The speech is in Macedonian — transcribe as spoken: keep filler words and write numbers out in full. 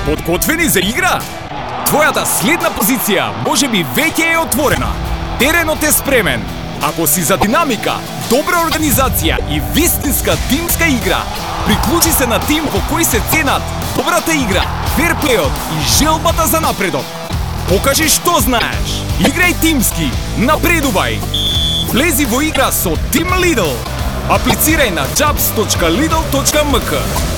Подготвени за игра? Твојата следна позиција можеби веќе е отворена. Теренот е спремен. Ако си за динамика, добра организација и вистинска тимска игра, приклучи се на тим во кој се ценат добрата игра, ферплејот и желбата за напредок. Покажи што знаеш. Играј тимски, напредувај. Влези во игра со Team Lidl. Аплицирај на jobs точка lidl точка m k.